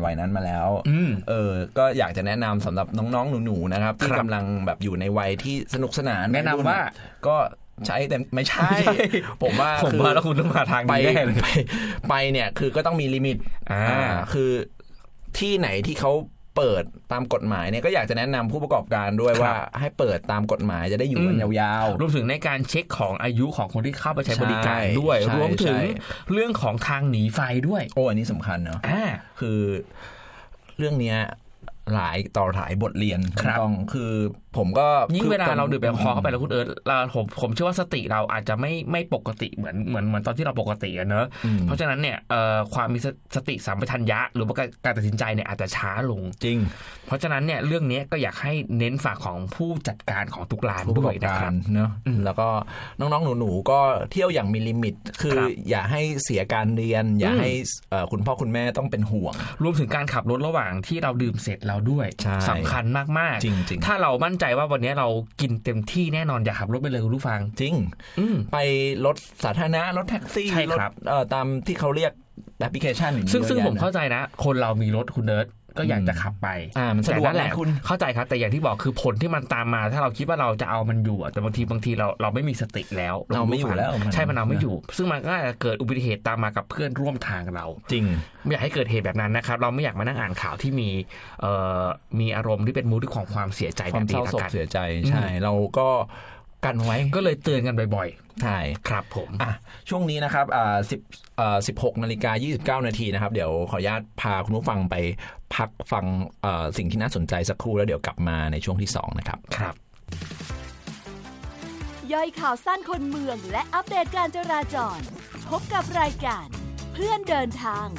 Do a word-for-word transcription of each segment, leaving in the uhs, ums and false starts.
วัยนั้นมาแล้วเออก็อยากจะแนะนำสำหรับน้องๆหนูๆนะครับที่กำลังแบบอยู่ในวัยที่สนุกสนานแนะนำว่าก็ใช้แต่ไม่ใช่ผมว่าผมว่าแล้วคุณต้องมาทางนี้แน่เลยไปไปเนี่ยคือก็ต้องมีลิมิตอ่าคือที่ไหนที่เขาเปิดตามกฎหมายเนี่ยก็อยากจะแนะนำผู้ประกอบการด้วยว่าให้เปิดตามกฎหมายจะได้อยู่กันยาวๆรวมถึงในการเช็คของอายุของคนที่เข้าไปใช้บริการด้วยรวมถึงเรื่องของทางหนีไฟด้วยโอ้อันนี้สำคัญเนาะคือเรื่องเนี้ยหลายต่อหลายบทเรียนต้องคือผมก็ยิ่งเวลาเราดื่มแอลกอฮอล์เข้าไปแล้วคุณเอิร์ธเราผมผมเชื่อว่าสติเราอาจจะไม่ไม่ปกติเหมือนเหมือนเหมือนตอนที่เราปกติอะเนอะเพราะฉะนั้นเนี่ยความมีสติสัมปชัญญะหรือว่าการตัดสินใจเนี่ยอาจจะช้าลงจริงเพราะฉะนั้นเนี่ยเรื่องนี้ก็อยากให้เน้นฝากของผู้จัดการของทุกร้านด้วยนะครับเนอะแล้วก็น้องๆหนูๆก็เที่ยวอย่างมีลิมิตคืออย่าให้เสียการเรียนอย่าให้คุณพ่อคุณแม่ต้องเป็นห่วงรวมถึงการขับรถระหว่างที่เราดื่มเสร็จเราด้วยสำคัญมากๆจริงๆถ้าเรามั่นใจว่าวันนี้เรากินเต็มที่แน่นอนอย่าขับรถไปเลยคุณผู้ฟังจริงไปรถสาธารณะรถแท็กซี่รถตามที่เขาเรียกแอปพลิเคชันซึ่งซึ่งผมเข้าใจนะคนเรามีรถคุณเนิร์ดก็อยากจะขับไปอ่ามันสะดวกแหละคุณเข้าใจครับแต่อย่างที่บอกคือผลที่มันตามมาถ้าเราคิดว่าเราจะเอามันอยู่แต่บางทีบางทีเราเราไม่มีสติแล้วเราไม่อยู่แล้วใช่มันเอาไม่อยู่ซึ่งมันก็อาจจะเกิดอุบัติเหตุตามมากับเพื่อนร่วมทางเราจริงไม่อยากให้เกิดเหตุแบบนั้นนะครับเราไม่อยากมานั่งอ่านข่าวที่มีเอ่อมีอารมณ์ที่เป็นมูดของความเสียใจแบบนี้ละกันเสียใจใช่เราก็กันไว้ก็เลยเตือนกันบ่อยๆใช่ครับผมอ่ะช่วงนี้นะครับอ่าสิบเอ่อสิบหกนาฬิกายี่สิบเก้านาทีนะครับเดี๋ยวขออนุญาตพาคุณผู้ฟังไปพักฟังเอ่อสิ่งที่น่าสนใจสักครู่แล้วเดี๋ยวกลับมาในช่วงที่สองนะครับครับย่อยข่าวสั้นคนเมืองและอัปเดตการจราจรพบกับรายการเพื่อนเดินทาง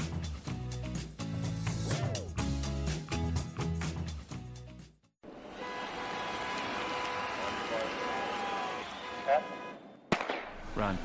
Run.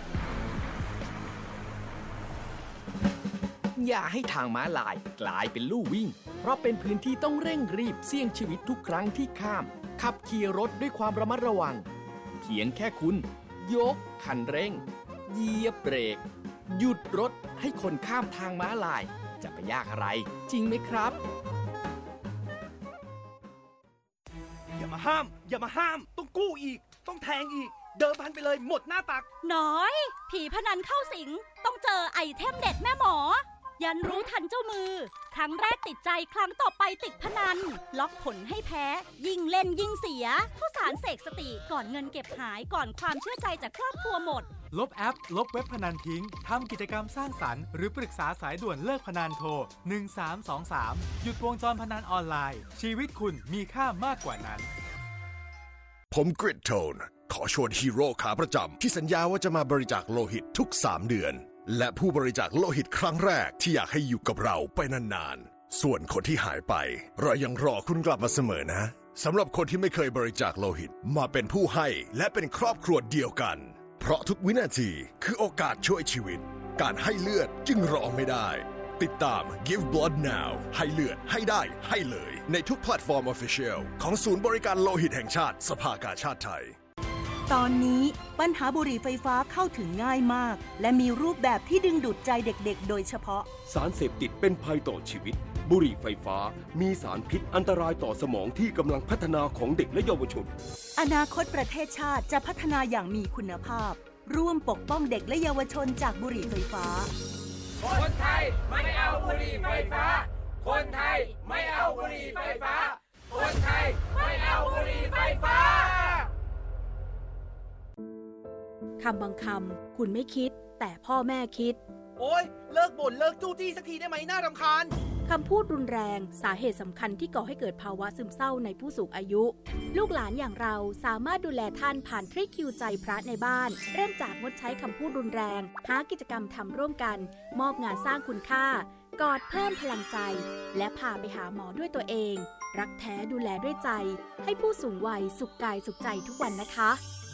อย่าให้ทางม้าลายกลายเป็นลู่วิ่งเพราะเป็นพื้นที่ต้องเร่งรีบเสี่ยงชีวิตทุกครั้งที่ข้ามขับขี่รถด้วยความระมัดระวังเพียงแค่คุณยกคันเร่งเหยียบเบรกหยุดรถให้คนข้ามทางม้าลายจะไปยากอะไรจริงไหมครับอย่ามาห้ามอย่ามาห้ามต้องกู้อีกต้องแทงอีกเดิมพันไปเลยหมดหน้าตักน้อยผีพนันเข้าสิงต้องเจอไอเทมเด็ดแม่หมอยันรู้ทันเจ้ามือครั้งแรกติดใจครั้งต่อไปติดพนันล็อกผลให้แพ้ยิ่งเล่นยิ่งเสียข้าวสารเสกสติก่อนเงินเก็บหายก่อนความเชื่อใจจากครอบครัวหมดลบแอปลบเว็บพนันทิ้งทำกิจกรรมสร้างสรรค์หรือปรึกษาสายด่วนเลิกพนันโทรหนึ่งสามสองสามหยุดวงจรพนันออนไลน์ชีวิตคุณมีค่ามากกว่านั้นผมกริดโทนขอชวนฮีโร่ขาประจำที่สัญญาว่าจะมาบริจาคโลหิตทุกสามเดือนและผู้บริจาคโลหิตครั้งแรกที่อยากให้อยู่กับเราไปนานๆส่วนคนที่หายไปเรายังรอคุณกลับมาเสมอนะสำหรับคนที่ไม่เคยบริจาคโลหิตมาเป็นผู้ให้และเป็นครอบครัวเดียวกันเพราะทุกวินาทีคือโอกาสช่วยชีวิตการให้เลือดจึงรอไม่ได้ติดตาม Give Blood Now ให้เลือดให้ได้ให้เลยในทุกแพลตฟอร์ม Official ของศูนย์บริการโลหิตแห่งชาติสภากาชาดไทยตอนนี้ปัญหาบุหรี่ไฟฟ้าเข้าถึงง่ายมากและมีรูปแบบที่ดึงดูดใจเด็กๆโดยเฉพาะสารเสพติดเป็นภัยต่อชีวิตบุหรี่ไฟฟ้ามีสารพิษอันตรายต่อสมองที่กำลังพัฒนาของเด็กและเยาวชนอนาคตประเทศชาติจะพัฒนาอย่างมีคุณภาพร่วมปกป้องเด็กและเยาวชนจากบุหรี่ไฟฟ้าคนไทยไม่เอาบุหรี่ไฟฟ้าคนไทยไม่เอาบุหรี่ไฟฟ้าคนไทยไม่เอาบุหรี่ไฟฟ้าคำบางคำคุณไม่คิดแต่พ่อแม่คิดโอ๊ยเลิกบ่นเลิกจู้จี้สักทีได้ไหมน่ารำคาญคำพูดรุนแรงสาเหตุสำคัญที่ก่อให้เกิดภาวะซึมเศร้าในผู้สูงอายุลูกหลานอย่างเราสามารถดูแลท่านผ่านทริคคิวใจพระในบ้านเริ่มจากงดใช้คำพูดรุนแรงหากิจกรรมทำร่วมกันมอบงานสร้างคุณค่ากอดเพิ่มพลังใจและพาไปหาหมอด้วยตัวเองรักแท้ดูแลด้วยใจให้ผู้สูงวัยสุขกายสุขใจทุกวันนะคะ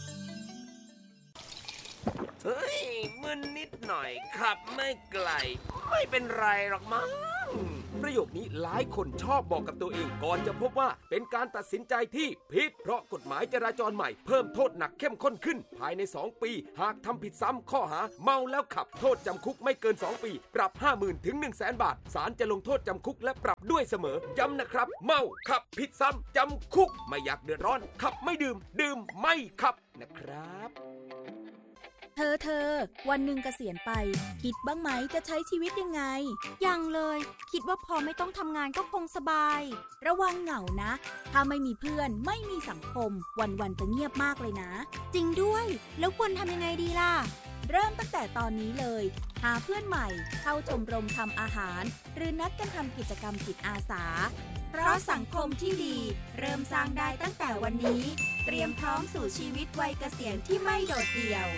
เฮ้ยมึนนิดหน่อยขับไม่ไกลไม่เป็นไรหรอกมั้งประโยคนี้หลายคนชอบบอกกับตัวเองก่อนจะพบว่าเป็นการตัดสินใจที่ผิดเพราะกฎหมายจราจรใหม่เพิ่มโทษหนักเข้มข้นขึ้นภายในสองปีหากทำผิดซ้ำข้อหาเมาแล้วขับโทษจำคุกไม่เกินสองปีปรับ ห้าหมื่น ถึง หนึ่งแสน บาทศาลจะลงโทษจำคุกและปรับด้วยเสมอย้ำนะครับเมาขับผิดซ้ำจำคุกไม่อยากเดือดร้อนขับไม่ดื่มดื่มไม่ขับนะครับเธอเธอวันหนึ่งเกษียณไปคิดบ้างไหมจะใช้ชีวิตยังไงยังเลยคิดว่าพอไม่ต้องทำงานก็คงสบายระวังเหงานะถ้าไม่มีเพื่อนไม่มีสังคมวันๆจะเงียบมากเลยนะจริงด้วยแล้วควรทำยังไงดีล่ะเริ่มตั้งแต่ตอนนี้เลยหาเพื่อนใหม่เข้าชมรมทำอาหารหรือนัดกันทำกิจกรรมจิตอาสาเพราะสังคมที่ดีเริ่มสร้างได้ตั้งแต่วันนี้เตรียมพร้อมสู่ชีวิตวัยเกษียณที่ไม่โดดเดี่ยว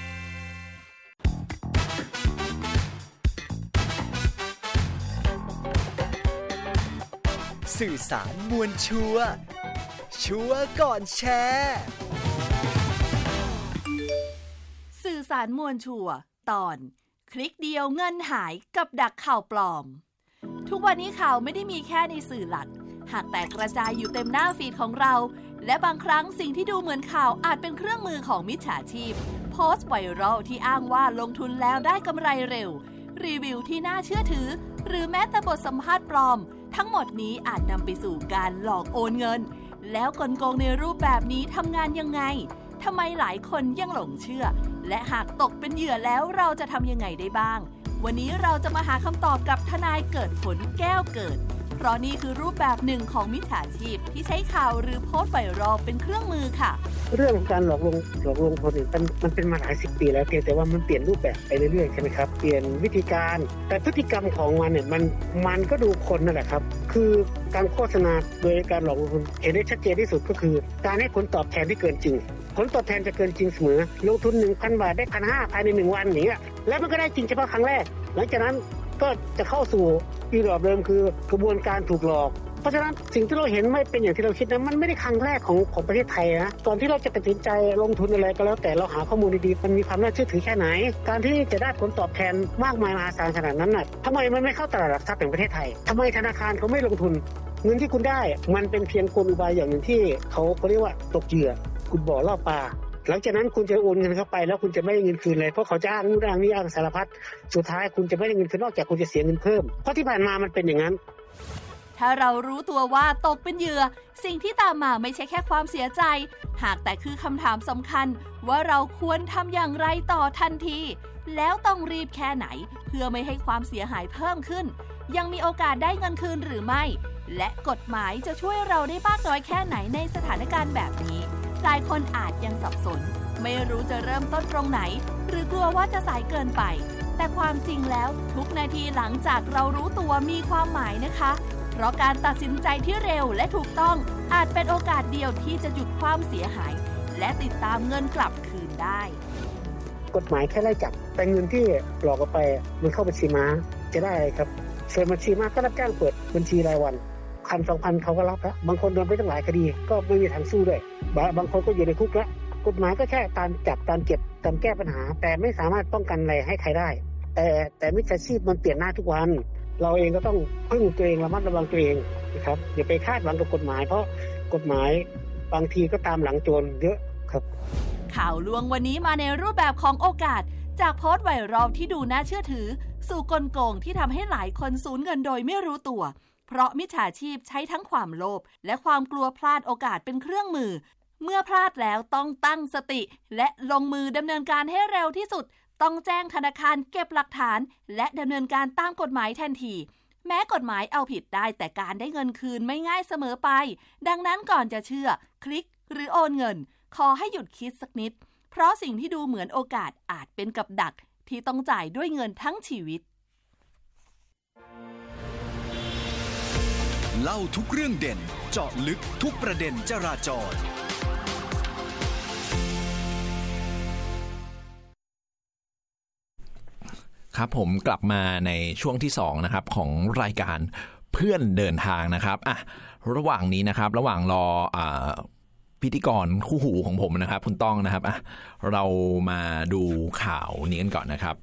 สื่อสารมวลชัวร์ชัวร์ก่อนแชร์สื่อสารมวลชัวร์ตอนคลิกเดียวเงินหายกับดักข่าวปลอมทุกวันนี้ข่าวไม่ได้มีแค่ในสื่อหลักหากแตกกระจายอยู่เต็มหน้าฟีดของเราและบางครั้งสิ่งที่ดูเหมือนข่าวอาจเป็นเครื่องมือของมิจฉาชีพโพสต์ไวรัลที่อ้างว่าลงทุนแล้วได้กำไรเร็วรีวิวที่น่าเชื่อถือหรือแม้แต่บทสัมภาษณ์ปลอมทั้งหมดนี้อาจนำไปสู่การหลอกโอนเงินแล้วกลโกงในรูปแบบนี้ทำงานยังไงทำไมหลายคนยังหลงเชื่อและหากตกเป็นเหยื่อแล้วเราจะทำยังไงได้บ้างวันนี้เราจะมาหาคำตอบกับทนายเกิดผลแก้วเกิดเพราะนี่คือรูปแบบหนึ่งของมิจฉาชีพที่ใช้ข่าวหรือโพสต์ไวรัลเป็นเครื่องมือค่ะเรื่องการหลอกลวงหลอกลวงคนมันมันเป็นมาหลายสิบปีแล้วเพียงแต่ว่ามันเปลี่ยนรูปแบบไปเรื่อยๆใช่ไหมครับเปลี่ยนวิธีการแต่พฤติกรรมของมันเนี่ยมันมันก็ดูคนนั่นแหละครับคือการโฆษณาโดยการหลอกลวงคนเห็นได้ชัดเจนที่สุดก็คือการให้ผลตอบแทนที่เกินจริงผลตอบแทนจะเกินจริงเสมอลงทุน หนึ่งพัน บาทได้ หนึ่งพันห้าร้อย ภายในหนึ่งวันอย่างเงี้ยแล้วมันก็ได้จริงเฉพาะครั้งแรกหลังจากนั้นก็จะเข้าสู่อีรอบเดิมคือกระบวนการถูกหลอกเพราะฉะนั้นสิ่งที่เราเห็นไม่เป็นอย่างที่เราคิดนะมันไม่ได้ครั้งแรกของของประเทศไทยนะก่อนที่เราจะตัดสินใจลงทุนอะไรก็แล้วแต่เราหาข้อมูลดีๆมันมีความน่าเชื่อถือแค่ไหนการที่จะได้ผลตอบแทนมากมายมหาศาลขนาดนั้นน่ะทำไมมันไม่เข้าตลาดหลักทรัพย์แห่งประเทศไทยทำไมธนาคารเขาไม่ลงทุนเงินที่คุณได้มันเป็นเพียงกลอุบายอย่างหนึ่งที่เขาเขาเรียกว่าตกเหยื่อคุณบ่อล่อปลาหลังจากนั้นคุณจะโอนเงินเข้าไปแล้วคุณจะไม่ได้เงินคืนเลยเพราะเขาจะอ้างนู่นอ้างนี่อ้างสารพัดสุดท้ายคุณจะไม่ได้เงินคืนนอกจากคุณจะเสียเงินเพิ่มเพราะที่ผ่านมามันเป็นอย่างนั้นถ้าเรารู้ตัวว่าตกเป็นเหยื่อสิ่งที่ตามมาไม่ใช่แค่ความเสียใจหากแต่คือคำถามสำคัญว่าเราควรทำอย่างไรต่อทันทีแล้วต้องรีบแค่ไหนเพื่อไม่ให้ความเสียหายเพิ่มขึ้นยังมีโอกาสได้เงินคืนหรือไม่และกฎหมายจะช่วยเราได้มากน้อยแค่ไหนในสถานการณ์แบบนี้หลายคนอาจยังสับสนไม่รู้จะเริ่มต้นตรงไหนหรือกลัวว่าจะสายเกินไปแต่ความจริงแล้วทุกนาทีหลังจากเรารู้ตัวมีความหมายนะคะเพราะการตัดสินใจที่เร็วและถูกต้องอาจเป็นโอกาสเดียวที่จะหยุดความเสียหายและติดตามเงินกลับคืนได้กฎหมายแค่ไล่จับแต่เงินที่หลอกเอาไปมันเข้าบัญชีม้าจะได้อะไรครับส่วนบัญชีม้าก็รับจ้างเปิดบัญชีรายวันพันสองพันเขาก็รับแล้วบางคนโดนไปตั้งหลายคดีก็ไม่มีทางสู้ด้วยบางคนก็อยู่ในคุกแล้วกฎหมายก็แค่ตามจับตามเก็บตามแก้ปัญหาแต่ไม่สามารถป้องกันอะไรให้ใครได้แต่แต่มิจฉาชีพมันเปลี่ยนหน้าทุกวันเราเองก็ต้องพึ่งตัวเองระมัดระวังตัวเองนะครับอย่าไปคาดหวังกับกฎหมายเพราะกฎหมายบางทีก็ตามหลังโจรเยอะครับข่าวลวงวันนี้มาในรูปแบบของโอกาสจากโพสต์ไวรัลที่ดูน่าเชื่อถือสู่กลโกงที่ทำให้หลายคนสูญเงินโดยไม่รู้ตัวเพราะมิจฉาชีพใช้ทั้งความโลภและความกลัวพลาดโอกาสเป็นเครื่องมือเมื่อพลาดแล้วต้องตั้งสติและลงมือดำเนินการให้เร็วที่สุดต้องแจ้งธนาคารเก็บหลักฐานและดำเนินการตามกฎหมายทันทีแม้กฎหมายเอาผิดได้แต่การได้เงินคืนไม่ง่ายเสมอไปดังนั้นก่อนจะเชื่อคลิกหรือโอนเงินขอให้หยุดคิดสักนิดเพราะสิ่งที่ดูเหมือนโอกาสอาจเป็นกับดักที่ต้องจ่ายด้วยเงินทั้งชีวิตเล่าทุกเรื่องเด่นเจาะลึกทุกประเด็นจราจรครับผมกลับมาในช่วงที่สองนะครับของรายการเพื่อนเดินทางนะครับอ่ะระหว่างนี้นะครับระหว่างรออ่าพิธีกรคู่หูของผมนะครับคุณต้องนะครับอ่ะเรามาดูข่าวนี้กันก่อนนะครับ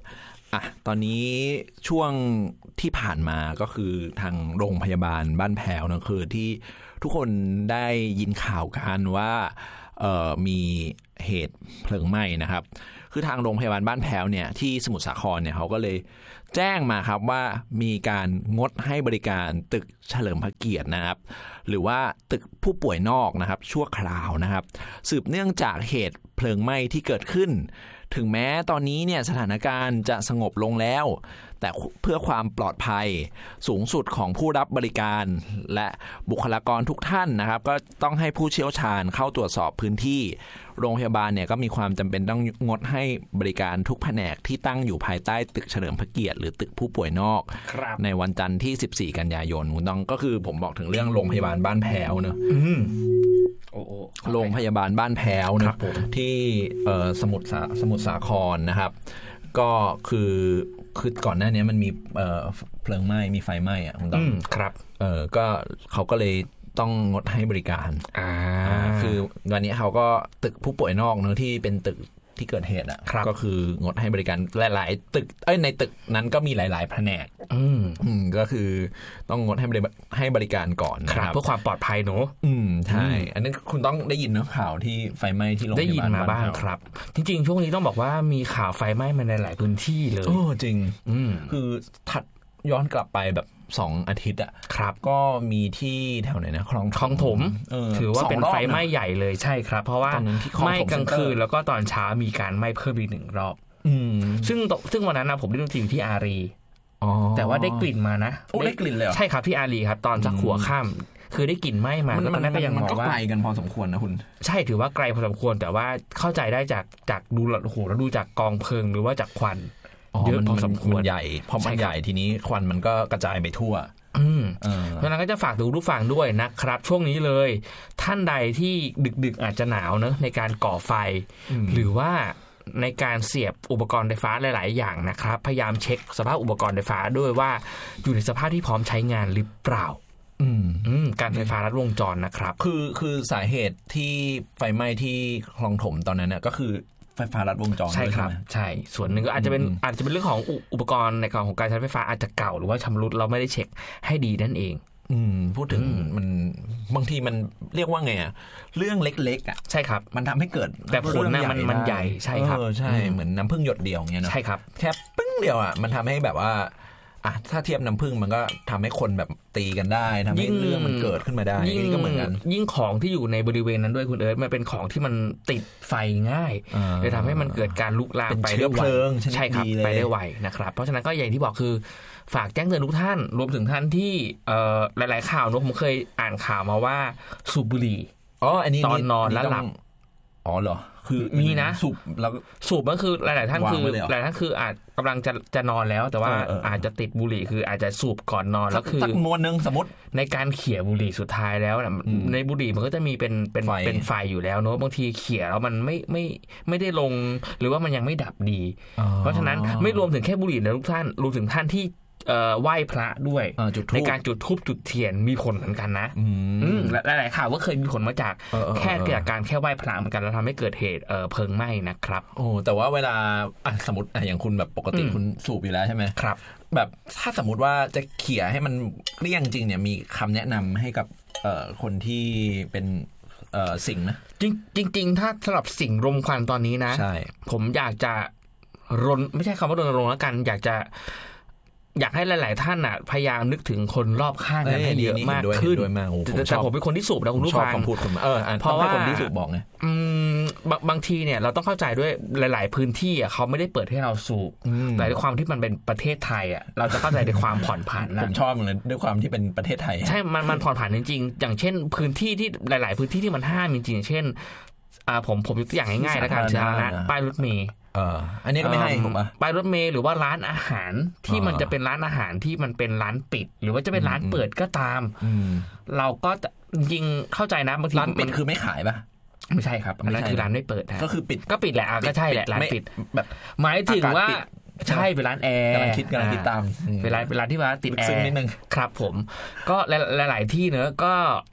อ่ะตอนนี้ช่วงที่ผ่านมาก็คือทางโรงพยาบาลบ้านแพ้วนะคือที่ทุกคนได้ยินข่าวกันว่าเอ่อมีเหตุเพลิงไหม้นะครับคือทางโรงพยาบาลบ้านแพ้วเนี่ยที่สมุทรสาครเนี่ยเขาก็เลยแจ้งมาครับว่ามีการงดให้บริการตึกเฉลิมพระเกียรตินะครับหรือว่าตึกผู้ป่วยนอกนะครับชั่วคราวนะครับสืบเนื่องจากเหตุเพลิงไหม้ที่เกิดขึ้นถึงแม้ตอนนี้เนี่ยสถานการณ์จะสงบลงแล้วแต่เพื่อความปลอดภัยสูงสุดของผู้รับบริการและบุคลากรทุกท่านนะครับก็ต้องให้ผู้เชี่ยวชาญเข้าตรวจสอบพื้นที่โรงพยาบาลเนี่ยก็มีความจำเป็นต้องงดให้บริการทุกแผนกที่ตั้งอยู่ภายใต้ตึกเฉลิมพระเกียรติหรือตึกผู้ป่วยนอกในวันจันทร์ที่สิบสี่กันยายนคุณต้องก็คือผมบอกถึงเรื่องโรงพยาบาลบ้านแพ้วเนอะโรงพยาบาลบ้านแพ้วนะที่สมุทรสมุทรสาครนะครับก็คือคือก่อนหน้านี้มันมีเพลิงไหม้มีไฟไหม้อ่ะคุณต้องครับเออก็เขาก็เลยต้องงดให้บริการอ่าคือวันนี้เขาก็ตึกผู้ป่วยนอกเนอะที่เป็นตึกที่เกิดเหตุอ่ะก็คืองดให้บริการหลายๆตึกเอ้ยในตึกนั้นก็มีหลายๆแผนกอืมอืมก็คือต้องงดให้บริให้บริการก่อนนะครับเพื่อความปลอดภัยเนอะอืมใช่อันนี้คุณต้องได้ยินเนอะข่าวที่ไฟไหม้ที่โรงพยาบาลได้ยินมาบ้างครับจริงๆช่วงนี้ต้องบอกว่ามีข่าวไฟไหม้มาในหลายพื้นที่เลยโอ้จริงอืมคือถัดย้อนกลับไปแบบสองอาทิตย์อ่ะครับก็มีที่แถวไหนนะคลองคลองถมถือว่าเป็นไฟไหม้ใหญ่เลยใช่ครับเพราะว่าไหม้กลางคืนแล้วก็ตอนเช้ามีการไหม้เพิ่มอีกหนึ่งรอบซึ่งซึ่งวันนั้นนะผมได้ดูทีมที่อารีแต่ว่าได้กลิ่นมานะได้กลิ่นเลยใช่ครับที่อารีครับตอนสักหัวค่ำคือได้กลิ่นไหม้มาแล้วตอนนั้นก็ยังมองว่าไกลกันพอสมควรนะคุณใช่ถือว่าไกลพอสมควรแต่ว่าเข้าใจได้จากจากดูโอ้โหแล้วดูจากกองเพลิงหรือว่าจากควันเยอะพอสมควรใหญ่พอมันใหญ่ทีนี้ควันมันก็กระจายไปทั่วเพราะนั้นก็จะฝากดูผู้ฟังด้วยนะครับช่วงนี้เลยท่านใดที่ดึกๆอาจจะหนาวเนอะในการก่อไฟหรือว่าในการเสียบอุปกรณ์ไฟฟ้าหลายๆอย่างนะครับพยายามเช็คสภาพอุปกรณ์ไฟฟ้าด้วยว่าอยู่ในสภาพที่พร้อมใช้งานหรือเปล่าอืมอืมการไฟฟ้าลัดวงจรนะครับคือคือสาเหตุที่ไฟไหม้ที่คลองถมตอนนั้นน่ะก็คือไฟฟ้าลัดวงจรใช่ครับใช่ส่วนหนึ่งก็อาจจะเป็นอาจจะเป็นเรื่องของอุปกรณ์ในการของการใช้ไฟฟ้าอาจจะเก่าหรือว่าชำรุดเราไม่ได้เช็คให้ดีนั่นเองอืมพูดถึงมันบางทีมันเรียกว่าไงอ่ะเรื่องเล็กๆอ่ะใช่ครับมันทำให้เกิดแต่ผลน่ะมันมันใหญ่ใช่ครับใช่เหมือนน้ำผึ้งหยดเดียวเงี้ยเนาะใช่ครับแค่ปึ้งเดียวอ่ะมันทำให้แบบว่าอ่ะถ้าเทียบน้ำผึ้งมันก็ทำให้คนแบบตีกันได้ทำให้เรื่องมันเกิดขึ้นมาได้นี่ก็เหมือนกันยิ่งของที่อยู่ในบริเวณนั้นด้วยคุณเอิร์ธมันเป็นของที่มันติดไฟง่ายเลยทำให้มันเกิดการลุกลามไปได้ไวใช่ครับไปได้ไวนะครับเพราะฉะนั้นก็อย่างที่บอกคือฝากแจ้งเตือนทุกท่านรวมถึงท่านที่หลายๆข่าวนะผมเคยอ่านข่าวมาว่าสูบบุหรี่อ๋ออันนี้ตอนนอนแล้วหลับอ๋อเหรอคือมีนะสูบแล้วสูบก็คือหลายๆท่านคือหลายท่านคืออาจกำลังจะจะนอนแล้วแต่ว่าอาจจะติดบุหรี่คืออาจจะสูบก่อนนอนแล้วคือสักมวนนึงสมมติในการเขี่ยบุหรี่สุดท้ายแล้วในบุหรี่มันก็จะมีเป็นเป็นเป็นไฟอยู่แล้วเนอะบางทีเขี่ยแล้วมันไม่ไม่ไม่ได้ลงหรือว่ามันยังไม่ดับดีเพราะฉะนั้นไม่รวมถึงแค่บุหรี่นะทุกท่านรวมถึงท่านที่ไหว้พระด้วยในการจุดธูปจุดเทียนมีผลเหมือนกันนะและหลายข่าวว่าเคยมีผลมาจากแค่จากการแค่ไหว้พระเหมือนกันแล้วทำให้เกิดเหตุเพลิงไหม้นะครับโอ้แต่ว่าเวลาสมมติอย่างคุณแบบปกติคุณสูบอยู่แล้วใช่ไหมครับแบบถ้าสมมติว่าจะเขี่ยให้มันเกลี้ยงจริงเนี่ยมีคำแนะนำให้กับคนที่เป็นสิ่งนะจริงจริงถ้าสำหรับสิ่งรมควันตอนนี้นะผมอยากจะรณไม่ใช่คำว่ารณรงค์แล้วกันอยากจะอยากให้หลายๆท่านอ่ะพยายามนึกถึงคนรอบข้างกันให้เยอะมากขึ้นแต่ผมเป็นคนที่สูบนะคุณผู้ฟังเพราะว่าคนที่สูบบอกไงบางทีเนี่ยเราต้องเข้าใจด้วยหลายๆพื้นที่อ่ะเขาไม่ได้เปิดให้เราสูบแต่ด้วยความที่มันเป็นประเทศไทยอ่ะเราจะเข้าใจในความผ่อนผันนะผมชอบเลยด้วยความที่เป็นประเทศไทยใช่มันมันผ่อนผันจริงๆอย่างเช่นพื้นที่ที่หลายๆพื้นที่ที่มันห้ามจริงๆเช่นผมผมยกตัวอย่างง่ายๆแล้วกันนะป้ายรถเมล์เอออันนี้ก็ไม่ให้ถูกป่ะไปรถเมล์หรือว่าร้านอาหารที่มันจะเป็นร้านอาหารที่มันเป็นร้านปิดหรือว่าจะเป็นร้านเปิดก็ตามเราก็จริงเข้าใจนะบางทีร้านปิดคือไม่ขายป่ะไม่ใช่ครับอันนั้นคือร้านไม่เปิดก็คือปิดก็ปิดแหละก็ใช่แหละร้านปิดแบบหมายถึงว่าใช่เป็นร้านแอร์กำลังคิดกำลังคิดตามเป็นร้านเป็นร้านที่ว่าติดแอร์นิดนึงครับผมก็หลายๆที่เนอะก็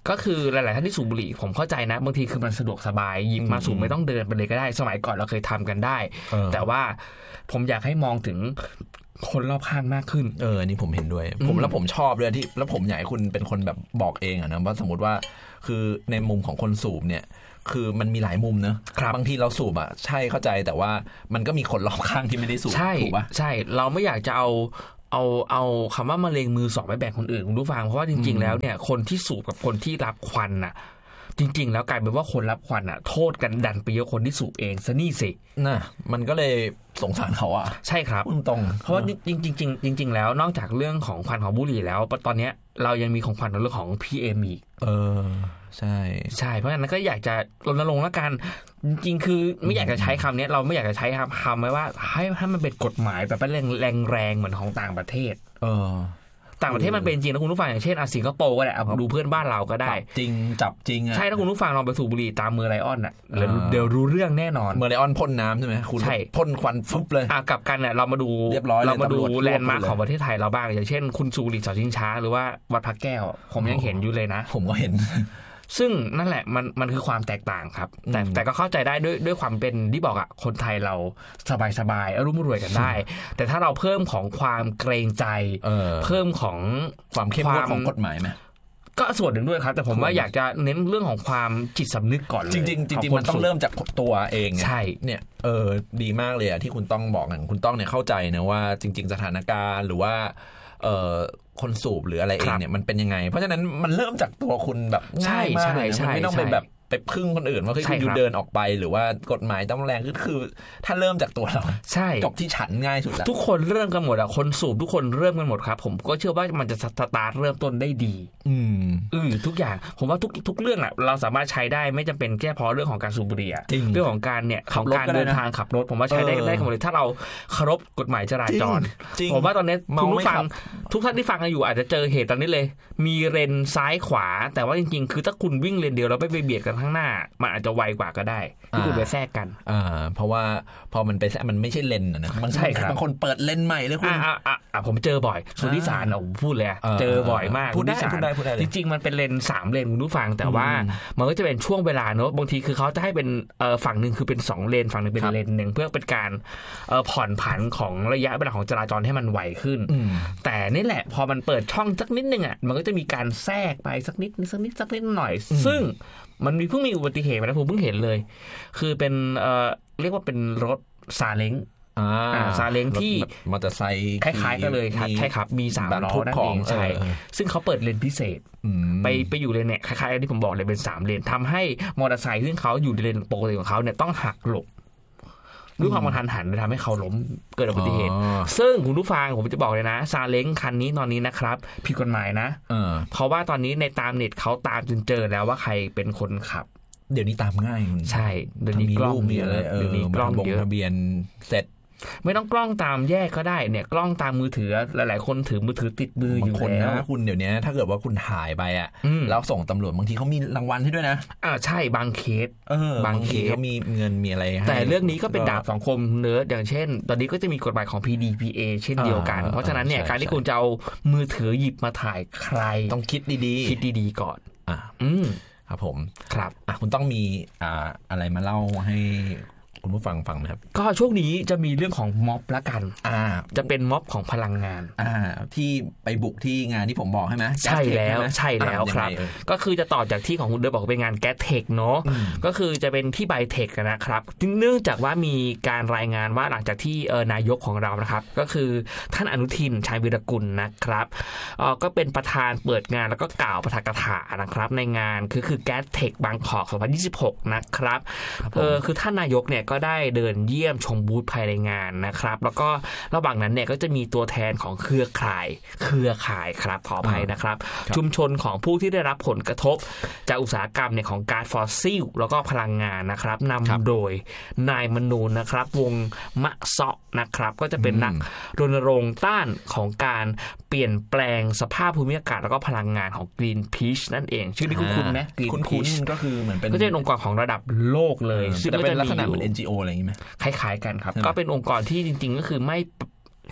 ก็คือหลายๆท่านที่สูบบุหรี่ผมเข้าใจนะบางทีคือมันสะดวกสบายหยิบมาสูบไม่ต้องเดินไปเลยก็ได้สมัยก่อนเราเคยทำกันได้แต่ว่าผมอยากให้มองถึงคนรอบข้างมากขึ้นเอออันนี้ผมเห็นด้วยผมแล้วผมชอบด้วยที่แล้วผมอยากให้คุณเป็นคนแบบบอกเองอะนะว่าสมมติว่าคือในมุมของคนสูบเนี่ยคือมันมีหลายมุมเนอะบางทีเราสูบอ่ะใช่เข้าใจแต่ว่ามันก็มีคนรอบข้างที่ไม่ได้สูบถูกป่ะใช่เราไม่อยากจะเอาเอาเอาคำว่ามะเร็งมือสองไปแบ่งคนอื่นคุณผู้ฟังเพราะว่าจริงๆแล้วเนี่ยคนที่สูบกับคนที่รับควันน่ะจริงๆแล้วกลายเป็นว่าคนรับควันอ่ะโทษกันดันไปเยอะคนที่สูบเองซะนี่สิน่ะมันก็เลยสงสารเขาอ่ะใช่ครับตรงเพราะว่าจริงๆจริงๆแล้วนอกจากเรื่องของควันของบุหรี่แล้วตอนนี้เรายังมีของควันในเรื่องของ พี เอ็ม อีกเออใช่ใช่เพราะฉะนั้นก็อยากจะรณรงค์แล้วกันจริงๆคือไม่อยากจะใช้คำนี้เราไม่อยากจะใช้คำคำไว้ว่าให้ให้มันเป็นกฎหมายแบบแรงแรงแรงเหมือนของต่างประเทศเออต่างประเทศมันเป็นจริงนะคุณผู้ฟังอย่างเช่นสิงคโปร์ก็ได้ดูเพื่อนบ้านเราก็ได้จริงจับจริงอ่ะใช่ถ้าคุณผู้ฟังลองไปสูบบุหรี่ตามเมอร์ไลออนอ่ะเดี๋ยวรู้เรื่องแน่นอนเมอร์ไลออนพ่นน้ำใช่ไหมคุณพ่นควันฟุบเลยอ่ะกับกันเนี่ยเรามาดูเรามาดูแลนด์มาร์คของประเทศไทยเราบ้างอย่างเช่นคุณสูบบุหรี่เสาชิงช้าหรือว่าวัดพระแก้วผมยังเห็นอยู่เลยนะผมก็เห็นซึ่งนั่นแหละมันมันคือความแตกต่างครับแต่แต่ก็เข้าใจได้ด้วยด้วยความเป็นที่บอกอ่ะคนไทยเราสบายสบายอารมณ์รวยกันได้แต่ถ้าเราเพิ่มของความเกรงใจเพิ่มของความเข้มงวดของกฎหมายไหมก็ส่วนหนึ่งด้วยครับแต่ผมว่าอยากจะเน้นเรื่องของความจิตสำนึกก่อนจริงจริงจริงมันต้องเริ่มจากตัวเองใช่เนี่ยเออดีมากเลยอ่ะที่คุณต้องบอกกันคุณต้องเนี่ยเข้าใจนะว่าจริงๆสถานการณ์หรือว่าเออคนสูบหรืออะไรเองเนี่ยมันเป็นยังไงเพราะฉะนั้นมันเริ่มจากตัวคุณแบบง่ายมากเลยมันไม่ต้องเป็นแบบไปพึ่งคนอื่นว่าเฮ้ยคุณอยู่เดินออกไปหรือว่ากฎหมายต้องแรงคือคือถ้าเริ่มจากตัวเราใช่จบที่ฉันง่ายสุดแล้วทุกคนเริ่มกันหมดอ่ะคนสูบทุกคนเริ่มกันหมดครับผมก็เชื่อว่ามันจะสตาร์ทเริ่มต้นได้ดีอืมอือทุกอย่างผมว่าทุกทุกเรื่องอ่ะเราสามารถใช้ได้ไม่จำเป็นแค่พอเรื่องของการสูบบุหรี่เรื่องของการเนี่ยของการเดินทางขับรถผมว่าใช้ได้ได้หมดเลยถ้าเราเคารพกฎหมายจราจรผมว่าตอนนี้ทุกผู้ฟังทุกท่านที่ฟังกันอยู่อาจจะเจอเหตุตอนนี้เลยมีเลนซ้ายขวาแต่ว่าจริงๆคือถ้าคุณวิ่งเลนเดียวแล้วไม่ไปเบียดกันข้างหน้ามันอาจจะไวกว่าก็ได้ที่คุณไปแทรกกันอ่าเพราะว่าพอมันไปแทรกมันไม่ใช่เลนนะบางทีบางคนเปิดเลนใหม่เลยคุณอ่าอ่าอ่าผมเจอบ่อยสุนิสารอ่ะผมพูดเลยเจอบ่อยมากพูดได้พูดได้พูดได้จริงๆมันเป็นเลนสามเลนคุณผู้ฟังแต่ว่ามันก็จะเป็นช่วงเวลาเนอะบางทีคือเขาจะให้เป็นเอ่อฝั่งนึงคือเป็นสองเลนฝั่งนึงเป็นเลนนึงเพื่อเป็นการเอ่อผ่อนผันของระยะเวลาของจราจรให้มันไวขึ้นแต่นี่แหละพอมันเปิดช่องสักนิดนึงอ่ะมันก็จะมีการแทรกไปสักนิดสักนิดสักนิดหน่อยซึ่งมันมีเพิ่งมีอุบัติเหตุนะผมเพิ่งเห็นเลยคือเป็นเอ่อเรียกว่าเป็นรถซาเล้งอ่าซาเล้งที่มอเตอร์ไซค์คล้ายๆกันเลยครับใช่ครับมีสามล้อนั่นเองใช่ซึ่งเขาเปิดเลนพิเศษไปไปอยู่เลนเนี่ยคล้ายๆที่ผมบอกเลยเป็นสามเลนทำให้มอเตอร์ไซค์ซึ่งเขาอยู่ในเลนปกติของเขาเนี่ยต้องหักหลบด้วยความกระทันหันทำให้เขาล้มเกิดอุบัติเหตุซึ่งคุณผู้ฟังผมจะบอกเลยนะซาเล้งคันนี้ตอนนี้นะครับผิดกฎหมายนะเพราะว่าตอนนี้ในตามเน็ตเขาตามจนเจอแล้วว่าใครเป็นคนขับเดี๋ยวนี้ตามง่ายใช่เดี๋ยวนี้กล้องมีอะไรเดี๋ยวนี้กล้องเยอะทะเบียนเสร็จไม่ต้องกล้องตามแยกก็ได้เนี่ยกล้องตามมือถือหลายๆคนถือมือถือติดมืออยู่แล้วนะคุณเดี๋ยวนี้ถ้าเกิดว่าคุณถ่ายไปอ่ะแล้วส่งตำรวจบางทีเขามีรางวัลให้ด้วยนะอ่าใช่บางเคสบางเคสเขามีเงินมีอะไรแต่เรื่องนี้ก็เป็นดาบสองคมเนื้ออย่างเช่นตอนนี้ก็จะมีกฎหมายของ พี ดี พี เอ เช่นเดียวกันเพราะฉะนั้นเนี่ยการที่คุณจะเอามือถือหยิบมาถ่ายใครต้องคิดดีๆคิดดีๆก่อนอ่าอืมครับผมครับอ่ะคุณต้องมีอ่าอะไรมาเล่าให้คุณผู้ฟังฟังนะครับก็ช่วงนี้จะมีเรื่องของม็อบละกันอ่าจะเป็นม็อบของพลังงานอ่าที่ไปบุกที่งานที่ผมบอกใช่ไหมใช่แล้วใช่แล้วครับก็คือจะต่อจากที่ของคุณเดิร์บอกเป็นงานแก๊สเทคเนาะก็คือจะเป็นที่ไบเทคนะครับเนื่องจากว่ามีการรายงานว่าหลังจากที่เออนายกของเรานะครับก็คือท่านอนุทินชาญวีรกุลนะครับเออก็เป็นประธานเปิดงานแล้วก็กล่าวปาฐกถานะครับในงานคือคือแก๊สเทคบางกอกสองพันยี่สิบหกนะครับเออคือท่านนายกเนี่ยก็ได้เดินเยี่ยมชมบูธภายในงานนะครับแล้วก็ระหว่างนั้นเนี่ยก็จะมีตัวแทนของเครือข่ายเครือข่ายครับขออภัยนะครับชุมชนของผู้ที่ได้รับผลกระทบจากอุตสาหกรรมเนี่ยของก๊าซฟอสซิลแล้วก็พลังงานนะครับนำโดยนายมนูนนะครับวงมะเซาะนะครับก็จะเป็นนักรณรงค์ต้านของการเปลี่ยนแปลงสภาพภูมิอากาศแล้วก็พลังงานของ Greenpeace นั่นเองชื่อที่คุ้นๆไหม Greenpeace ก็คือเหมือนเป็นก็จะเป็นองค์กรของระดับโลกเลยซึ่งเป็นลักษณะเหมือน เอ็น จี โอ อะไรอย่างงี้มั้ยคล้ายๆกันครับก็เป็นองค์กรที่จริงๆก็คือไม่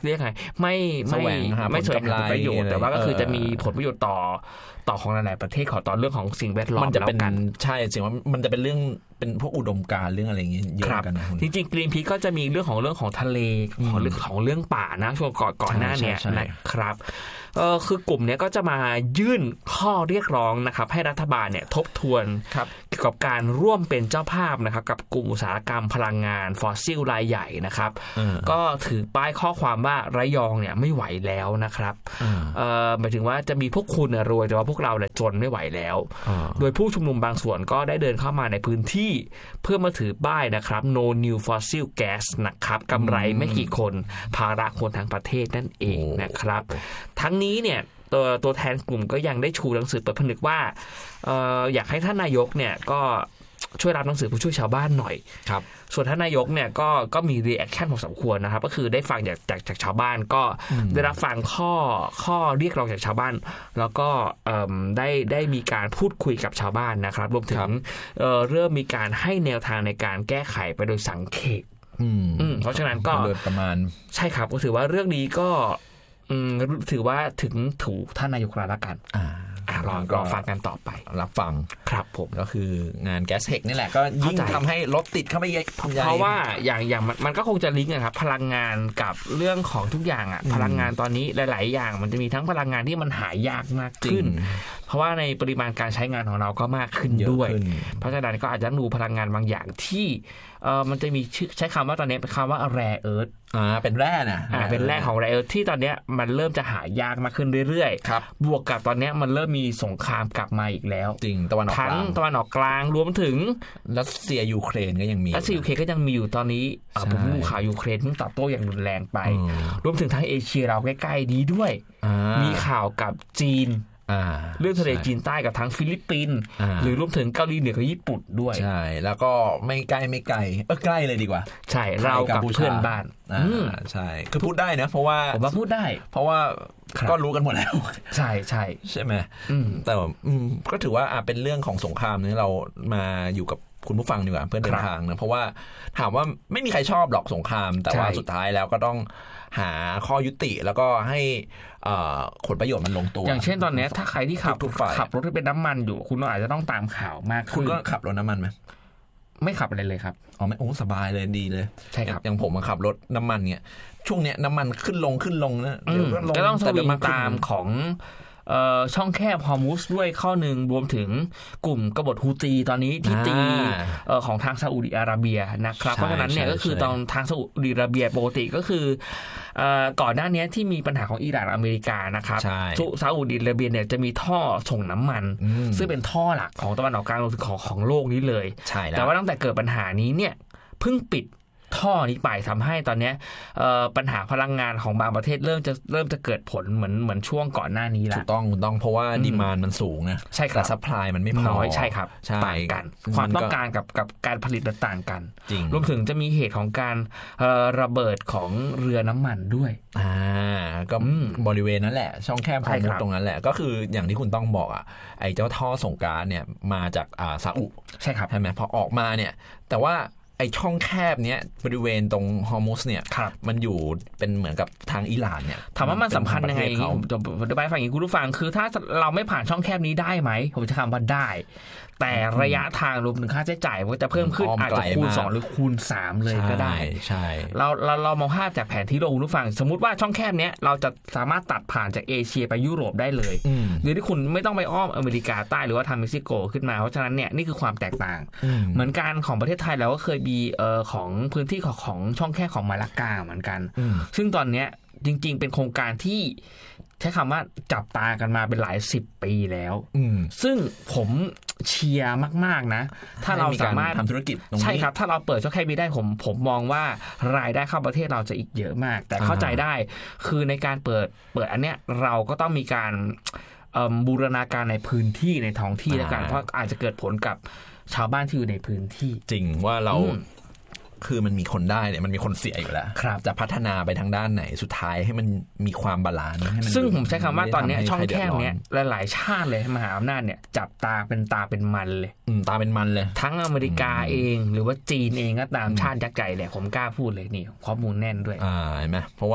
เรียกไงไม่ไม่ไม่แสวงหาผลประโยชน์แต่ว่าก็คือจะมีผลประโยชน์ต่อต่อของหลายๆประเทศขอต่อเรื่องของสิ่งแวดล้อมแล้วกันใช่จริงว่ามันจะเป็นเรื่องเป็นพวกอุดมการณ์เรื่องอะไรอย่างเงี้ยเยอะกันนะจริงๆ Greenpeace ก็จะมีเรื่องของเรื่องของทะเลของเรื่องของเรื่องป่านะช่วงก่อนก่อนหน้าเนี่ยนะครับเออคือกลุ่มนี้ก็จะมายื่นข้อเรียกร้องนะครับให้รัฐบาลเนี่ยทบทวนเกี่ยวกับการร่วมเป็นเจ้าภาพนะครับกับกลุ่มอุตสาหกรรมพลังงานฟอสซิลรายใหญ่นะครับก็ถือป้ายข้อความว่าระยองเนี่ยไม่ไหวแล้วนะครับเออหมายถึงว่าจะมีพวกคุณรวยแต่ว่าพวกเราเนี่ยจนไม่ไหวแล้วโดยผู้ชุมนุมบางส่วนก็ได้เดินเข้ามาในพื้นที่เพื่อมาถือป้ายนะครับ no new fossil gas นะครับกำไรไม่กี่คนภาระคนทั้งประเทศนั่นเองนะครับทั้งนี้เนี่ยตัวตัวแทนกลุ่มก็ยังได้ชูหนังสือเปิดผนึกว่า เอ่อ อยากให้ท่านนายกเนี่ยก็ช่วยรับหนังสือผู้ช่วยชาวบ้านหน่อยครับส่วนท่านนายกเนี่ยก็ก็มีรีแอคชั่นพอสมควรนะครับก็คือได้ฟังจากจากจากชาวบ้านก็ได้รับฟังข้อข้อเรียกร้องจากชาวบ้านแล้วก็ได้ได้มีการพูดคุยกับชาวบ้านนะครับรวมถึง เอ่อ เริ่มมีการให้แนวทางในการแก้ไขไปโดยสังเขปเพราะฉะนั้นก็ประมาณใช่ครับก็ถือว่าเรื่องนี้ก็ถือว่าถึงถูกท่านนายกแล้วละกันรอรอฟังกันต่อไปรับฟังครับผมก็คืองานแก๊สเทคนี่แหละก็ยิ่งทำให้รถติดเข้าไปใหญ่เพราะว่าอย่างอย่างมันก็คงจะลิงก์นะครับพลังงานกับเรื่องของทุกอย่างอ่ะพลังงานตอนนี้หลายๆอย่างมันจะมีทั้งพลังงานที่มันหายากมากขึ้นเพราะว่าในปริมาณการใช้งานของเราก็มากขึ้นด้วยเพราะฉะนั้นก็อาจจะดูพลังงานบางอย่างที่เออมันจะมีใช้คำว่าตอนนี้เป็นคำว่า rare earth อ่าเป็นแร่นะอ่าเป็นแร่ของ rare earth ที่ตอนนี้มันเริ่มจะหายากมากขึ้นเรื่อยๆครับบวกกับตอนนี้มันเริ่มมีสงครามกลับมาอีกแล้วจริงตะวันออกกลางทั้งตะวันออกกลางรวมถึงรัสเซียยูเครนก็ยังมีรัสเซียยูเครนก็ยังมีอยู่ตอนนี้ผมดูข่าวยูเครนเพิ่งตอบโต้อย่างรุนแรงไปรวมถึงทั้งเอเชียเราใกล้ๆนี้ด้วยมีข่าวกับจีนเรื่องทะเลจีนใต้กับทั้งฟิลิปปินส์หรือรวมถึงเกาหลีเหนือกับญี่ปุ่นด้วยใช่แล้วก็ไม่ใกล้ไม่ไกลเออใกล้เลยดีกว่าใช่เรากับเพื่อนบ้านอ่าใช่คือพูดได้นะเพราะว่าผมว่าพูดได้เพราะว่าก็รู้กันหมดแล้วใช่ใช่ใช่ไหมแต่ก็ถือว่าเป็นเรื่องของสงครามนี่เรามาอยู่กับคุณผู้ฟังดีกว่าเพื่อนเดินทางนะเพราะว่าถามว่าไม่มีใครชอบหรอกสงครามแต่ว่าสุดท้ายแล้วก็ต้องหาข้อยุติแล้วก็ให้ผลประโยชน์มันลงตัวอย่างเช่นตอนนี้ถ้าใครที่ขับขับรถที่เป็นน้ำมันอยู่คุณอาจจะต้องตามข่าวมากคุณก็ขับรถน้ำมันไหมไม่ขับอะไรเลยครับอ๋อไม่โอ้สบายเลยดีเลยใช่ครับอย่างผมขับรถน้ำมันเนี่ยช่วงเนี้ยน้ำมันขึ้นลงขึ้นลงนะเดี๋ยวก็ต้องสวิงตามของช่องแคบฮอร์มุสด้วยข้อหนึ่งรวมถึงกลุ่มกบฏฮูตีตอนนี้ที่ตีของทางซาอุดิอาระเบียนะครับเพราะฉะนั้นเนี่ยก็คือตอนทางซาอุดิอาระเบียปกติก็คือก่อนหน้านี้ที่มีปัญหาของอิหร่านอเมริกานะครับซาอุดิอาระเบียเนี่ยจะมีท่อส่งน้ำมันซึ่งเป็นท่อหลักของตะวันออกกลางรวมถึงของของโลกนี้เลยแต่ว่าตั้งแต่เกิดปัญหานี้เนี่ยเพิ่งปิดท่อนี้ไปทำให้ตอนนี้ปัญหาพลังงานของบางประเทศเริ่มจะเริ่มจะเกิดผลเหมือนเหมือนช่วงก่อนหน้านี้แล้วถูกต้องถูกต้องเพราะว่าดีมานด์มันสูงนะใช่ครับแต่ซัพพลายมันไม่พอน้อยใช่ครับต่างกันความต้องการกับกับการผลิตต่างกันรวมถึงจะมีเหตุของการระเบิดของเรือน้ำมันด้วยอ่าก็บริเวณนั้นแหละช่องแคบฮอร์มุสตรงนั้นแหละก็คืออย่างที่คุณต้องบอกอ่ะไอ้เจ้าท่อส่งก๊าซเนี่ยมาจากอ่าซาอุใช่ครับใช่ไหมพอออกมาเนี่ยแต่ว่าไอช่องแคบเนี้ยบริเวณตรงฮอร์มุสเนี่ยมันอยู่เป็นเหมือนกับทางอิหร่านเนี่ยถามว่ามันสำคัญยังไงผมจะอธิบายฟังอย่างนี้คุณผู้ฟังคือถ้าเราไม่ผ่านช่องแคบนี้ได้ไหมผมจะคำว่าได้แต่ระยะทางรวมถึงค่าใช้จ่ายมันจะเพิ่มขึ้นอาจจะคูณสองหรือคูณสามเลยก็ได้ใช่เราเราเรามองภาพจากแผนที่โลกคุณผู้ฟังสมมุติว่าช่องแคบเนี้ยเราจะสามารถตัดผ่านจากเอเชียไปยุโรปได้เลยโดยที่คุณไม่ต้องไปอ้อมอเมริกาใต้หรือว่าทางเม็กซิโกขึ้นมาเพราะฉะนั้นเนี่ยนี่คือความแตกต่างเหมือนกันของประเทศไทยเราก็เคยมีเอ่อของพื้นที่ของของช่องแคบของมาลากาเหมือนกันซึ่งตอนเนี้ยจริงๆเป็นโครงการที่ใช้คำว่าจับตากันมาเป็นหลายสิบปีแล้วซึ่งผมเชียร์มากๆนะถ้าเราสามารถทำธุรกิจใช่ครับถ้าเราเปิดช่องแคบนี้ได้ผมผมมองว่ารายได้เข้าประเทศเราจะอีกเยอะมากแต่เข้าใจได้คือในการเปิดเปิดอันเนี้ยเราก็ต้องมีการบูรณาการในพื้นที่ในท้องที่แล้วกันเพราะอาจจะเกิดผลกับชาวบ้านที่อยู่ในพื้นที่จริงว่าเราคือมันมีคนได้เนี่ยมันมีคนเสียอยู่แล้วจะพัฒนาไปทางด้านไหนสุดท้ายให้มันมีความบาลานซ์ซึ่งผมใช้คำว่าตอนนี้ช่องแคบเนี้ยหลายๆชาติเลยมหาอำนาจเนี่ยจับตาเป็นตาเป็นมันเลยตาเป็นมันเลยทั้งอเมริกาเองหรือว่าจีนเองก็ตามชาติยักษ์ใหญ่แหละผมกล้าพูดเลยนี่ข้อมูลแน่นด้วยอ่าเห็นไหมเพราะว่า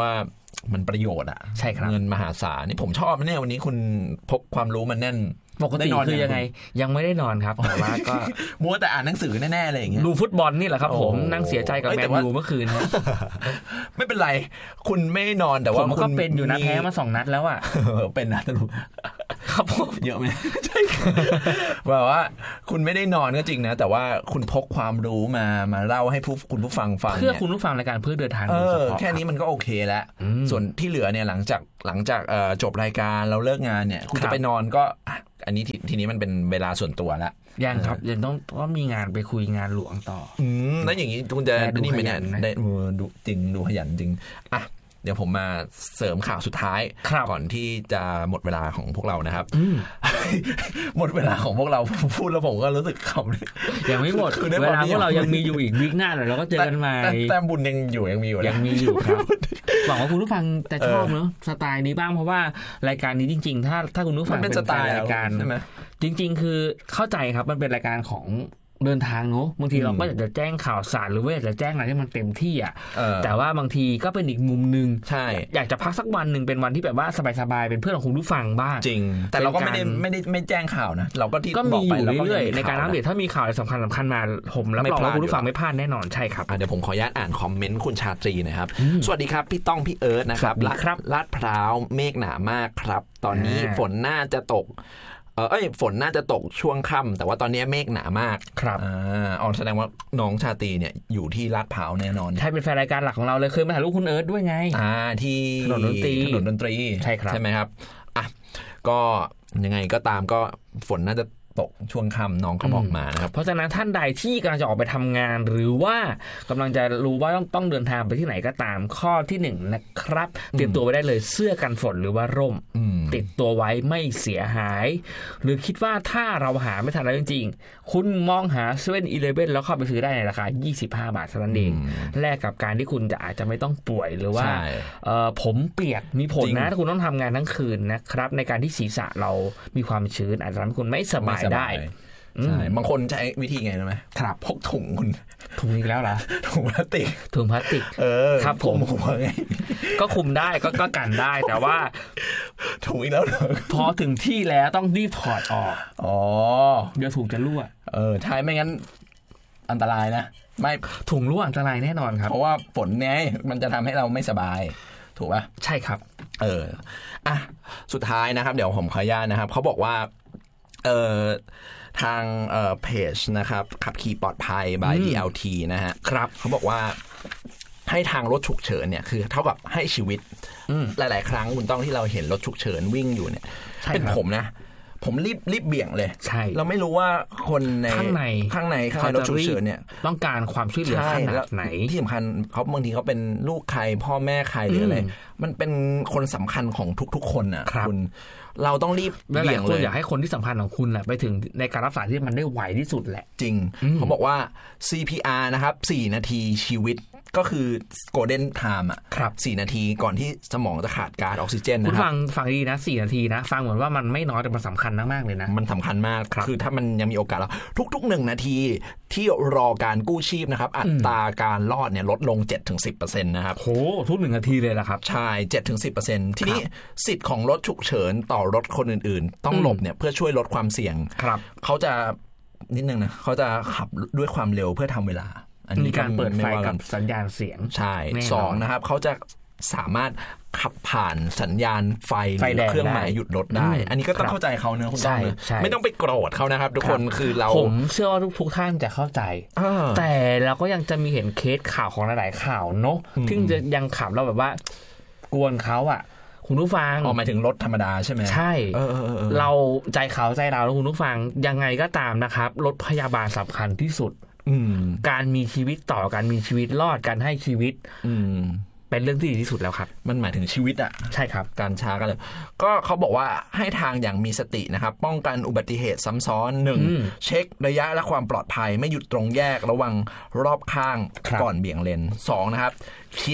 มันประโยชน์อ่ะใช่ครับเงินมหาศาลนี่ผมชอบเนี่ยวันนี้คุณพกความรู้มันแน่นปกติคือยังไงยังไม่ได้นอนครับแต่ว่าก็มัวแต่อ่านหนังสือแน่ๆเลยอย่างเงี้ยดูฟุตบอลนี่แหละครับผมนั่งเสียใจกับแมนยูเมื่อคืนนะไม่เป็นไรคุณไม่นอนแต่ว่าผมก็เป็นอยู่นะแพ้มาสองนัดแล้วอ่ะเป็นนะตลุครับผมเยอะไหมใช่แบบว่าคุณไม่ได้นอนก็จริงนะแต่ว่าคุณพกความรู้มามาเล่าให้ผู้คุณผู้ฟังฟังเพื่อคุณผู้ฟังรายการเพื่อเดินทางโดยเฉพาะแค่นี้มันก็โอเคแล้วส่วนที่เหลือเนี่ยหลังจากหลังจากจบรายการเราเลิกงานเนี่ยคุณจะไปนอนก็อันนี้ทีนี้มันเป็นเวลาส่วนตัวละยังครับยังต้องต้องมีงานไปคุยงานหลวงต่ออืมแล้วอย่างนี้คุณจะนี่มันเนี่ยได้ดูจริงดูขยันจริงอ่ะเดี๋ยวผมมาเสริมข่าวสุดท้ายก่อนที่จะหมดเวลาของพวกเรานะครับหมดเวลาของพวกเราพูดแล้วผมก็รู้สึกขำยังไม่หมดเวลาพวกเรายังมีอยู่อีกวิกหน้าเราก็เจอกันใหม่แต่บุญยังอยู่ยังมีอยู่ยังมีอยู่ครับหวังว่าคุณผู้ฟังจะชอบเนอะสไตล์นี้บ้างเพราะว่ารายการนี้จริงๆถ้าถ้าคุณผู้ฟังเป็นสไตล์รายการใช่ไหมจริงๆคือเข้าใจครับมันเป็นรายการของเดินทางเนอะบางทีเราก็อยากจะแจ้งข่าวสารหรือว่าอยากจะแจ้งอะไรที่มันเต็มที่อ่ะแต่ว่าบางทีก็เป็นอีกมุมนึงใช่อยากจะพักสักวันนึงเป็นวันที่แบบว่าสบายๆเป็นเพื่อนของคุณผู้ฟังบ้างจริงแต่เราก็ไม่ได้ไม่ได้ไม่แจ้งข่าวนะเราก็ที่ก็มีอยู่เรื่อยๆในการอัปเดตถ้ามีข่าวอะไรสำคัญสำคัญมาผมรับรองว่าคุณผู้ฟังไม่พลาดแน่นอนใช่ครับเดี๋ยวผมขออนุญาตอ่านคอมเมนต์คุณชาตรีนะครับสวัสดีครับพี่ต้องพี่เอิร์ธนะครับลาดพร้าวเมฆหนามากครับตอนนี้ฝนน่าจะตกเอ้ยฝนน่าจะตกช่วงค่ำแต่ว่าตอนนี้เมฆหนามากครับอ่าอ๋อแสดงว่าน้องชาตรีเนี่ยอยู่ที่ลาดพร้าวแน่นอนใช่เป็นแฟนรายการหลักของเราเลยเคยมาถ่ายรูปคุณเอิร์ธด้วยไงอ่าที่ถนนดนตรีถนนดนตรีใช่ครับใช่ไหมครับอ่ะก็ยังไงก็ตามก็ฝนน่าจะตกช่วงค่ำน้องเขาบอกมานะครับเพราะฉะนั้นท่านใดที่กำลังจะออกไปทำงานหรือว่ากำลังจะรู้ว่าต้องต้องเดินทางไปที่ไหนก็ตามข้อที่หนึ่งนะครับเตรียมตัวไว้ได้เลยเสื้อกันฝนหรือว่าร่มติดตัวไว้ไม่เสียหายหรือคิดว่าถ้าเราหาไม่ทันแล้วจริงๆคุณมองหา เซเว่น อีเลฟเว่น แล้วเข้าไปซื้อได้ในราคายี่สิบห้าบาทเท่านั้นเองแลกกับการที่คุณจะอาจจะไม่ต้องป่วยหรือว่าผมเปียกมีผลนะถ้าคุณต้องทำงานทั้งคืนนะครับในการที่ศีรษะเรามีความชื้นอาจจะทำให้คุณไม่สบายได้ใช่บางคนใช้วิธีไงรู้ไหมครับพกถุงคุณถุงอีกแล้วเหรอถุงพลาสติกถุงพลาสติกเออครับผมไงก็คุมได้ก็ก็กันได้แต่ว่าถุงอีกแล้วพอถึงที่แล้วต้องรีบถอดออกอ๋อเดี๋ยวถุงจะรั่วเออใช่ไม่งั้นอันตรายนะไม่ถุงรั่วอันตรายแน่นอนครับเพราะว่าฝนเนี่ยมันจะทำให้เราไม่สบายถูกป่ะใช่ครับเอออ่ะสุดท้ายนะครับเดี๋ยวผมขออนุญาตนะครับเขาบอกว่าเออทางเอ่อเพจนะครับขับขี่ปลอดภัย by ดี แอล ที นะฮะครับเขาบอกว่าให้ทางรถฉุกเฉินเนี่ยคือเท่ากับให้ชีวิตหลายๆครั้งคุณต้องที่เราเห็นรถฉุกเฉินวิ่งอยู่เนี่ยเป็นผมนะผมรีบรีบเบี่ยงเลยใช่เราไม่รู้ว่าคนในข้างในข้างในข้างในรถฉุกเฉินเนี่ยต้องการความช่วยเหลือขนาดไหนที่สำคัญเขาบางทีเขาเป็นลูกใครพ่อแม่ใครหรืออะไรมันเป็นคนสำคัญของทุกๆคนอ่ะคุณเราต้องรีบเบี่ยงเลยอยากให้คนที่สำคัญของคุณแหละไปถึงในการรักษาที่มันได้ไวที่สุดแหละจริงเขาบอกว่า ซี พี อาร์ นะครับสี่นาทีชีวิตก็คือ golden time อ่ะสี่นาทีก่อนที่สมองจะขาดก๊าซออกซิเจนนะครับคุณฟังฟังดีนะสี่นาทีนะฟังเหมือนว่ามันไม่น้อยแต่มันสำคัญมากๆเลยนะมันสำคัญมากคือถ้ามันยังมีโอกาสแล้วทุกๆหนึ่งนาทีที่รอการกู้ชีพนะครับอัตราการรอดเนี่ยลดลง เจ็ดถึงสิบเปอร์เซ็นต์ นะครับโหทุกหนึ่งนาทีเลยล่ะครับใช่ เจ็ดถึงสิบเปอร์เซ็นต์ ทีนี้สิทธิ์ของรถฉุกเฉินต่อรถคนอื่นๆต้องหลบเนี่ยเพื่อช่วยลดความเสี่ยงเขาจะนิดนึงนะเขาจะขับด้วยความเร็วเพื่อทำเวลามีการเปิดไฟกับสัญญาณเสียงใช่สองนะครับเขาจะสามารถขับผ่านสัญญาณไฟหรือเครื่องหมายหยุดรถได้อันนี้ก็ต้องเข้าใจเขาเนอะคุณต้องไม่ต้องไปโกรธเขานะครับทุกคนคือเราผมเชื่อว่าทุกท่านจะเข้าใจแต่เราก็ยังจะมีเห็นเคสข่าวของหลายๆข่าวเนอะที่จะยังขับเราแบบว่ากวนเขาอ่ะคุณผู้ฟังออกมาถึงรถธรรมดาใช่ไหมใช่เราใจเขาใจเราแล้วคุณผู้ฟังยังไงก็ตามนะครับรถพยาบาลสำคัญที่สุดการมีชีวิตต่อการมีชีวิตรอดการให้ชีวิตเป็นเรื่องที่ดีที่สุดแล้วครับมันหมายถึงชีวิตอ่ะใช่ครับการช้ากันเลยก็เขาบอกว่าให้ทางอย่างมีสตินะครับป้องกันอุบัติเหตุซ้ำซ้อนหนึ่งเช็คระยะและความปลอดภัยไม่หยุดตรงแยกระวังรอบข้างก่อนเบี่ยงเลนสองนะครับคิด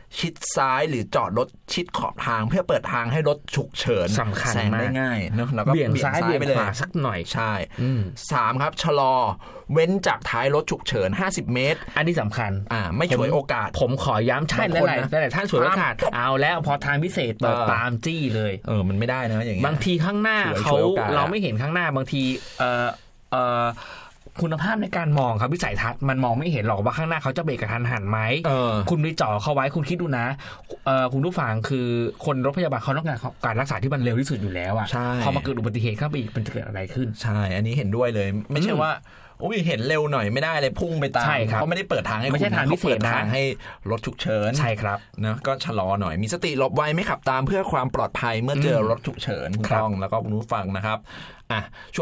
ชิดซ้ายหรือจอดรถชิดขอบทางเพื่อเปิดทางให้รถฉุกเฉินสำคัญแซงได้ง่ายเนาะแล้วก็เบี่ยงซ้ายเบี่ยงขวาสักหน่อยใช่สามครับชะลอเว้นจากท้ายรถฉุกเฉินห้าสิบเมตรอันนี้สำคัญอ่าไม่ฉวยโอกาสผมขอย้ำใช่หลายๆหลายๆท่านฉวยโอกาสเอาแล้วพอทางพิเศษเปิดตามจี้เลยเออมันไม่ได้นะอย่างเงี้ยบางทีข้างหน้าเขาเราไม่เห็นข้างหน้าบางทีเอ่อเอ่อคุณภาพในการมองครับวิสัยทัศน์มันมองไม่เห็นหรอกว่าข้างหน้าเขาจะเบรกกระทันหันไหมคุณไปจ่อเขาไว้คุณคิดดูนะคุณผู้ฟังคือคนรถพยาบาลเขาต้องการการรักษาที่มันเร็วที่สุดอยู่แล้วอ่ะพอมาเกิดอุบัติเหตุเข้าไปอีกมันจะเกิดอะไรขึ้นใช่อันนี้เห็นด้วยเลยไม่ใช่ว่าโอ้ยเห็นเร็วหน่อยไม่ได้เลยพุ่งไปตามเขาไม่ได้เปิดทางให้คุณไม่ใช่ทางพิเศษนะให้รถฉุกเฉินใช่ครับนะก็ชะลอหน่อยมีสติหลบไวไม่ขับตามเพื่อความปลอดภัยเมื่อเจอรถฉุกเฉินถูกต้องแล้วก็คุณผู้ฟังนะครับอ่ะ